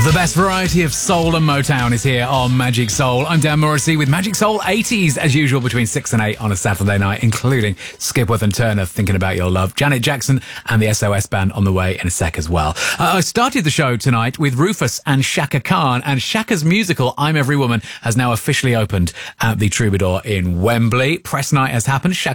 The best variety of soul and Motown is here on Magic Soul. I'm Dan Morrissey with Magic Soul 80s, as usual, between 6 and 8 on a Saturday night, including Skipworth and Turner, Thinking About Your Love, Janet Jackson and the SOS Band on the way in a sec as well. I started the show tonight with Rufus and Shaka Khan, and Shaka's musical, I'm Every Woman, has now officially opened at the Troubadour in Wembley. Press night has happened. Shaka